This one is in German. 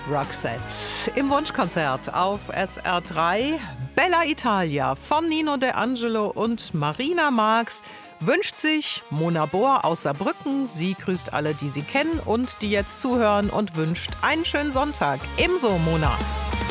Roxette im Wunschkonzert auf SR3. Bella Italia von Nino De Angelo und Marina Marx wünscht sich Mona Bohr aus Saarbrücken. Sie grüßt alle, die sie kennen und die jetzt zuhören und wünscht einen schönen Sonntag. Ebenso, Mona.